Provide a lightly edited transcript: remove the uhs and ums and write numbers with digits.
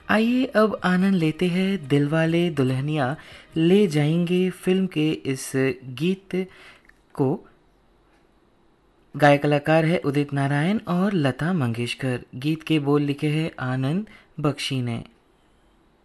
आइए अब आनंद लेते हैं दिलवाले दुल्हनिया ले जाएंगे फिल्म के इस गीत को। गायक कलाकार है उदित नारायण और लता मंगेशकर। गीत के बोल लिखे हैं आनंद बख्शी ने।